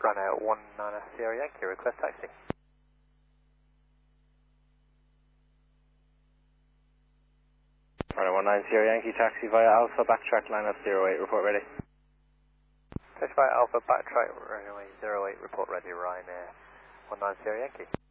Ryanair 19 Sierra Yankee, request taxi. Ryanair 19 Sierra Yankee, taxi via Alpha, backtrack line of 08, report ready. Taxi via Alpha, backtrack runway 08, report ready, Ryanair 19 Sierra Yankee.